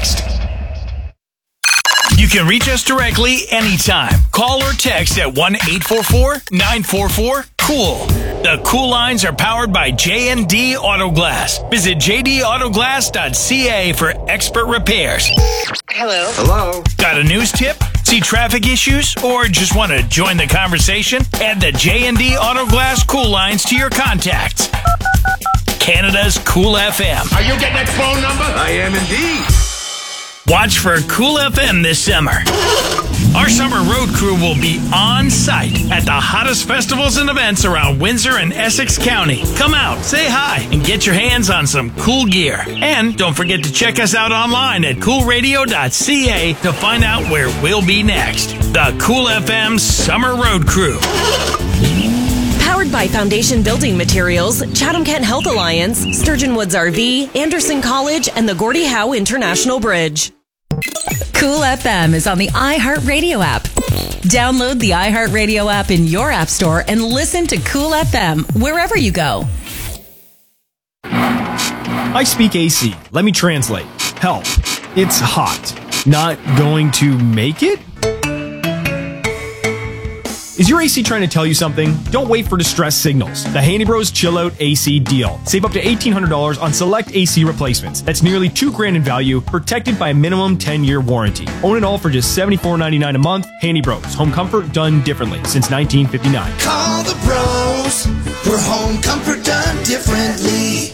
next. You can reach us directly anytime. Call or text at 1-844-944-COOL. The Cool lines are powered by J&D Auto Glass. Visit jdauttoglass.ca for expert repairs. Hello. Hello. Got a news tip? See traffic issues? Or just want to join the conversation? Add the J&D Auto Glass Cool lines to your contacts. Canada's Cool FM. Are you getting that phone number? I am indeed. Watch for Cool FM this summer. Our summer road crew will be on site at the hottest festivals and events around Windsor and Essex County. Come out, say hi, and get your hands on some cool gear. And don't forget to check us out online at coolradio.ca to find out where we'll be next. The Cool FM Summer Road Crew. Powered by Foundation Building Materials, Chatham-Kent Health Alliance, Sturgeon Woods RV, Anderson College, and the Gordie Howe International Bridge. Cool FM is on the iHeartRadio app. Download the iHeartRadio app in your app store and listen to Cool FM wherever you go. I speak AC. Let me translate. Help. It's hot. Not going to make it? Is your AC trying to tell you something? Don't wait for distress signals. The Handy Bros Chill Out AC deal. Save up to $1,800 on select AC replacements. That's nearly $2,000 in value, protected by a minimum 10-year warranty. Own it all for just $74.99 a month. Handy Bros. Home comfort done differently since 1959. Call the bros for home comfort done differently.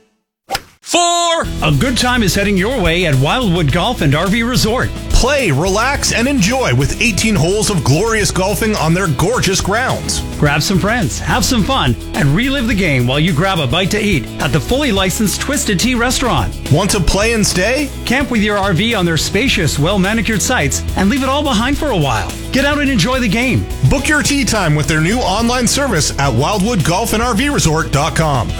4. A good time is heading your way at Wildwood Golf and RV Resort. Play, relax, and enjoy with 18 holes of glorious golfing on their gorgeous grounds. Grab some friends, have some fun, and relive the game while you grab a bite to eat at the fully licensed Twisted Tea restaurant. Want to play and stay? Camp with your RV on their spacious, well-manicured sites and leave it all behind for a while. Get out and enjoy the game. Book your tee time with their new online service at wildwoodgolfandrvresort.com.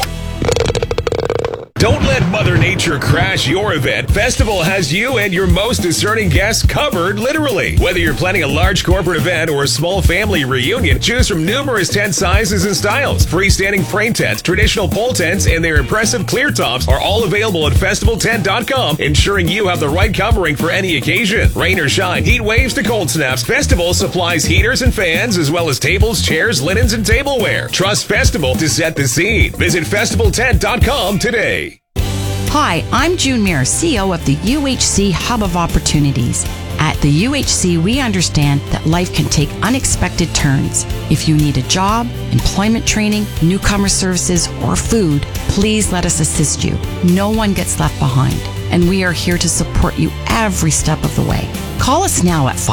Don't let Mother Nature crash your event. Festival has you and your most discerning guests covered, literally. Whether you're planning a large corporate event or a small family reunion, choose from numerous tent sizes and styles. Freestanding frame tents, traditional pole tents, and their impressive clear tops are all available at festivaltent.com, ensuring you have the right covering for any occasion. Rain or shine, heat waves to cold snaps, Festival supplies heaters and fans, as well as tables, chairs, linens, and tableware. Trust Festival to set the scene. Visit festivaltent.com today. Hi, I'm June Muir, CEO of the UHC Hub of Opportunities. At the UHC, we understand that life can take unexpected turns. If you need a job, employment training, newcomer services, or food, please let us assist you. No one gets left behind, and we are here to support you every step of the way. Call us now at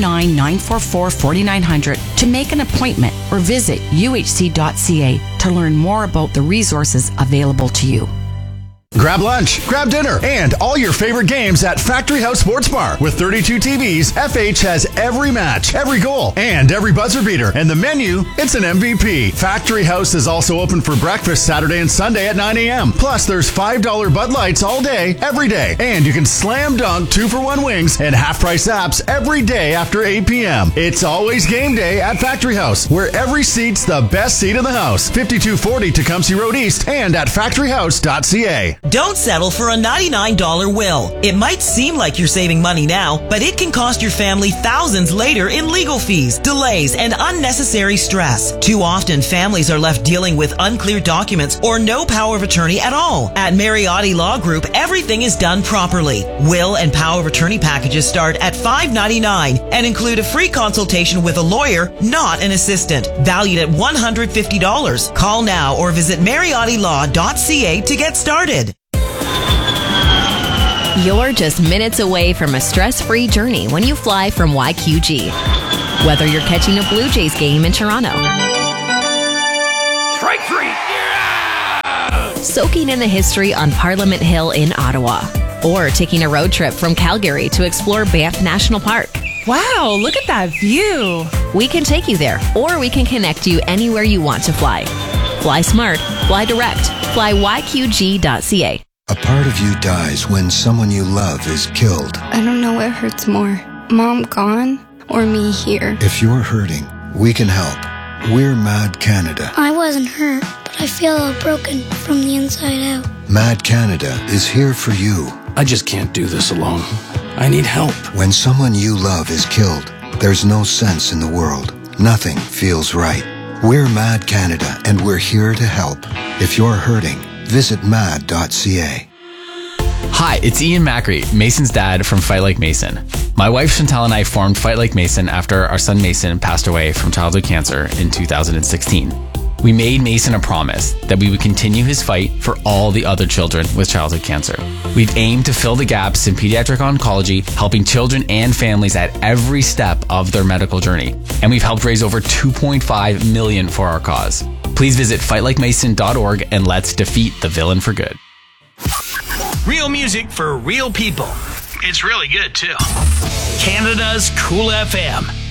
519-944-4900 to make an appointment or visit uhc.ca to learn more about the resources available to you. Grab lunch, grab dinner, and all your favorite games at Factory House Sports Bar. With 32 TVs, FH has every match, every goal, and every buzzer beater. And the menu, it's an MVP. Factory House is also open for breakfast Saturday and Sunday at 9 a.m. Plus, there's $5 Bud Lights all day, every day. And you can slam dunk 2-for-1 wings and half-price apps every day after 8 p.m. It's always game day at Factory House, where every seat's the best seat in the house. 5240 Tecumseh Road East and at factoryhouse.ca. Don't settle for a $99 will. It might seem like you're saving money now, but it can cost your family thousands later in legal fees, delays, and unnecessary stress. Too often, families are left dealing with unclear documents or no power of attorney at all. At Mariotti Law Group, everything is done properly. Will and power of attorney packages start at $5.99 and include a free consultation with a lawyer, not an assistant, valued at $150. Call now or visit mariottilaw.ca to get started. You're just minutes away from a stress-free journey when you fly from YQG. Whether you're catching a Blue Jays game in Toronto, Strike three! Yeah! soaking in the history on Parliament Hill in Ottawa, or taking a road trip from Calgary to explore Banff National Park. Wow, look at that view! We can take you there, or we can connect you anywhere you want to fly. Fly smart, fly direct, fly YQG.ca. A part of you dies when someone you love is killed. I don't know what hurts more, Mom gone or me here. If you're hurting, we can help. We're Mad Canada. I wasn't hurt, but I feel all broken from the inside out. Mad Canada is here for you. I just can't do this alone. I need help. When someone you love is killed, there's no sense in the world. Nothing feels right. We're MAD Canada, and we're here to help. If you're hurting, visit mad.ca. Hi, it's Ian Macri, Mason's dad from Fight Like Mason. My wife Chantal and I formed Fight Like Mason after our son Mason passed away from childhood cancer in 2016. We made Mason a promise that we would continue his fight for all the other children with childhood cancer. We've aimed to fill the gaps in pediatric oncology, helping children and families at every step of their medical journey. And we've helped raise over $2.5 million for our cause. Please visit fightlikemason.org and let's defeat the villain for good. Real music for real people. It's really good, too. Canada's Cool FM.